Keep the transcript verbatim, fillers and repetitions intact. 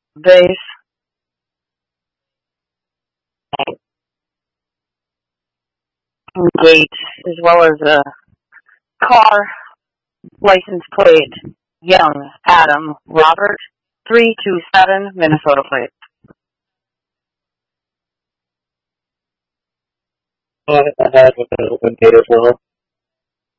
base, gate, as well as a car license plate, Young Adam Robert, three two seven, Minnesota plate. I had with the open gate as well.